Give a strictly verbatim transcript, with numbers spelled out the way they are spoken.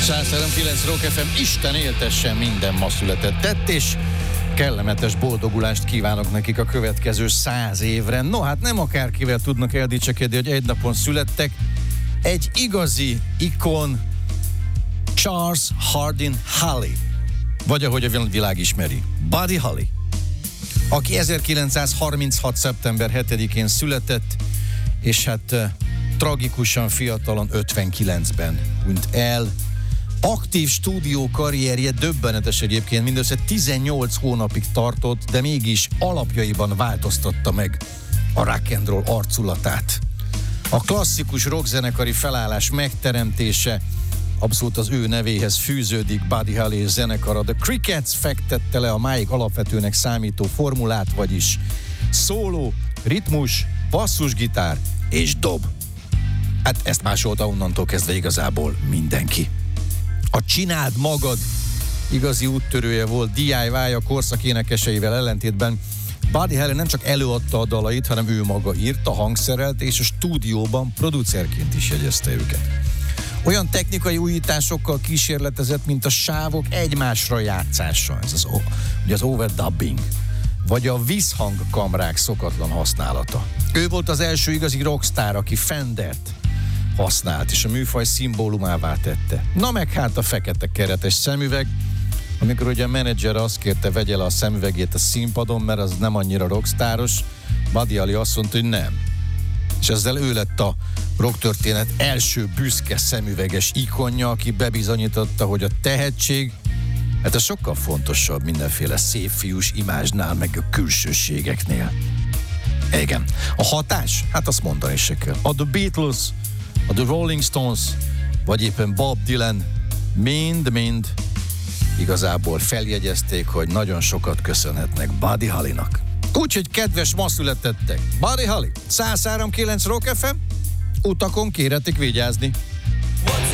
száz három kilenc Rock ef em, Isten éltessen minden ma született tett, és kellemetes boldogulást kívánok nekik a következő száz évre. No, hát nem akárkivel tudnak eldicsekedni, hogy egy napon születtek. Egy igazi ikon, Charles Hardin Holly, vagy ahogy a világ ismeri, Buddy Holly, aki ezerkilencszázharminchat. szeptember hetedikén született, és hát uh, tragikusan fiatalon ötvenkilencben hunyt el. Aktív stúdió karrierje döbbenetes egyébként, mindössze tizennyolc hónapig tartott, de mégis alapjaiban változtatta meg a rock and roll arculatát. A klasszikus rockzenekari felállás megteremtése abszolút az ő nevéhez fűződik. Buddy Holly és zenekara The Crickets fektette le a máig alapvetőnek számító formulát, vagyis szóló, ritmus, basszusgitár és dob. Hát ezt másolta onnantól kezdve igazából mindenki. A csináld magad igazi úttörője volt dé i vé a korszak énekeseivel ellentétben. Buddy Holly nem csak előadta a dalait, hanem ő maga írta, hangszerelt, és a stúdióban producerként is jegyezte őket. Olyan technikai újításokkal kísérletezett, mint a sávok egymásra játszása, ez az, ugye az overdubbing, vagy a vízhangkamrák szokatlan használata. Ő volt az első igazi rockstar, aki Fendert használt, és a műfaj szimbólumává tette. Na meg hát a fekete keretes szemüveg, amikor ugye a menedzser azt kérte, vegye le a szemüvegét a színpadon, mert az nem annyira rockstáros, Buddy Holly azt mondta, hogy nem. És ezzel ő lett a rocktörténet első büszke szemüveges ikonja, aki bebizonyította, hogy a tehetség, hát ez sokkal fontosabb mindenféle szép fiús imázsnál, meg a külsőségeknél. Igen. A hatás? Hát azt mondani se kell. A The Beatles, a The Rolling Stones, vagy éppen Bob Dylan mind-mind igazából feljegyezték, hogy nagyon sokat köszönhetnek Buddy Hollynak. Úgyhogy kedves, ma születettek Buddy Holly, száz három kilenc Rock ef em, utakon kéretik vigyázni.